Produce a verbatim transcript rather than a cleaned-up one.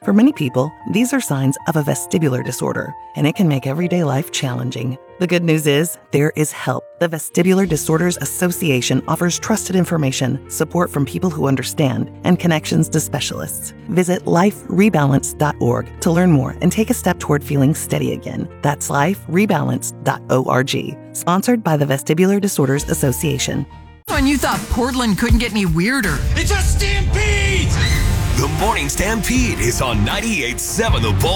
For many people, these are signs of a vestibular disorder, and it can make everyday life challenging. The good news is, there is help. The Vestibular Disorders Association offers trusted information, support from people who understand, and connections to specialists. Visit life rebalance dot org to learn more and take a step toward feeling steady again. That's life rebalance dot org. Sponsored by the Vestibular Disorders Association. When you thought Portland couldn't get any weirder. It's a stampede! The Morning Stampede is on ninety-eight point seven The Bull.